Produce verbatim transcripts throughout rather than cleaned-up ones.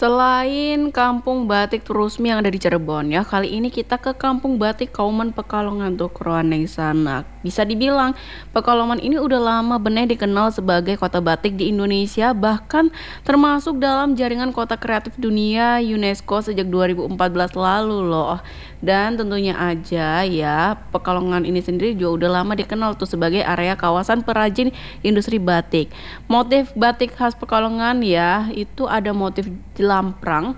Selain Kampung Batik Trusmi yang ada di Cirebon ya, kali ini kita ke Kampung Batik Kauman Pekalongan tuh Kroaneng Sanak. Bisa dibilang Pekalongan ini udah lama benar dikenal sebagai kota batik di Indonesia, bahkan termasuk dalam jaringan kota kreatif dunia UNESCO sejak dua ribu empat belas lalu loh. Dan tentunya aja ya, Pekalongan ini sendiri juga udah lama dikenal tuh sebagai area kawasan perajin industri batik. Motif batik khas Pekalongan ya, itu ada motif jelamprang.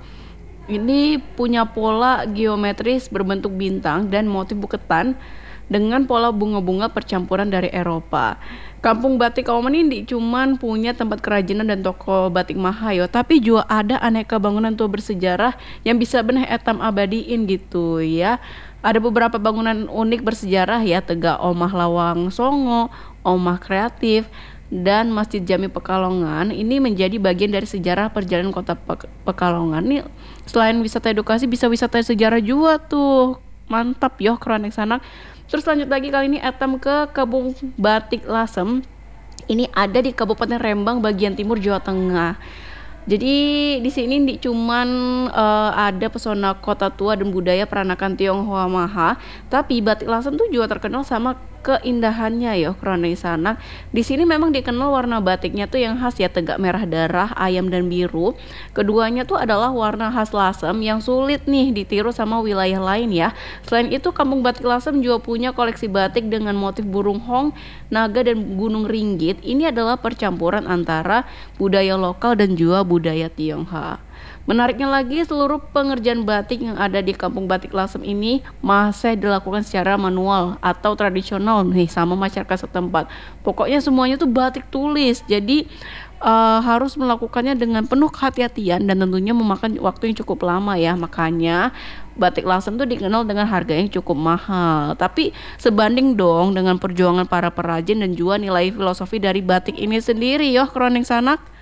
Ini punya pola geometris berbentuk bintang dan motif buketan dengan pola bunga-bunga percampuran dari Eropa. Kampung Batik Kauman ini cuman punya tempat kerajinan dan toko batik Mahayo, tapi juga ada aneka bangunan tua bersejarah yang bisa benar etam abadiin gitu ya. Ada beberapa bangunan unik bersejarah ya, Tegak Omah Lawang Songo, Omah Kreatif, dan Masjid Jami Pekalongan ini menjadi bagian dari sejarah perjalanan kota Pe- Pekalongan. Nih selain wisata edukasi bisa wisata sejarah juga tuh. Mantap yo Kroanek Sanak. Terus lanjut lagi kali ini etam ke Kampung Batik Lasem. Ini ada di Kabupaten Rembang bagian timur Jawa Tengah. Jadi di sini di cuman eh, ada pesona kota tua dan budaya peranakan Tionghoa Maha, tapi Batik Lasem tuh juga terkenal sama keindahannya ya Kroaning Sanak. Di sini memang dikenal warna batiknya tuh yang khas ya, tegak merah darah, ayam dan biru. Keduanya tuh adalah warna khas Lasem yang sulit nih ditiru sama wilayah lain ya. Selain itu Kampung Batik Lasem juga punya koleksi batik dengan motif burung hong, naga dan gunung ringgit. Ini adalah percampuran antara budaya lokal dan juga budaya Tionghoa. Menariknya lagi, seluruh pengerjaan batik yang ada di Kampung Batik Lasem ini masih dilakukan secara manual atau tradisional nih sama masyarakat setempat. Pokoknya semuanya tuh batik tulis. Jadi uh, harus melakukannya dengan penuh kehati-hatian dan tentunya memakan waktu yang cukup lama ya. Makanya Batik Lasem tuh dikenal dengan harga yang cukup mahal. Tapi sebanding dong dengan perjuangan para perajin dan juga nilai filosofi dari batik ini sendiri ya Kroaning Sanak.